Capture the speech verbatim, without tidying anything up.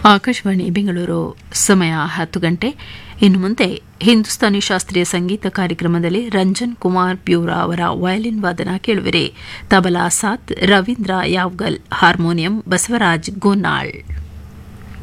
ಆಕಾಶವಾಣಿ ಬೆಂಗಳೂರು ಸಮಯ ಹತ್ತು ಗಂಟೆ. ಇನ್ನು ಮುಂದೆ ಹಿಂದೂಸ್ತಾನಿ ಶಾಸ್ತ್ರೀಯ ಸಂಗೀತ ಕಾರ್ಯಕ್ರಮದಲ್ಲಿ ರಂಜನ್ ಕುಮಾರ್ ಪ್ಯೂರಾ ಅವರ ವಯಲಿನ್ ವಾದನ ಕೇಳುವಿರಿ. ತಬಲಾ ಸಾತ್ ರವೀಂದ್ರ ಯಾವ್ಗಲ್, ಹಾರ್ಮೋನಿಯಂ ಬಸವರಾಜ್ ಗೋನಾಳ್.